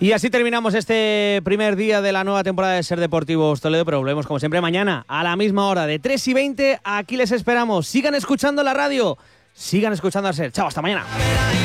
Y así terminamos este primer día de la nueva temporada de Ser Deportivos Toledo, pero volvemos como siempre mañana a la misma hora de 3:20. Aquí les esperamos. Sigan escuchando la radio, sigan escuchando a Ser. Chao, hasta mañana.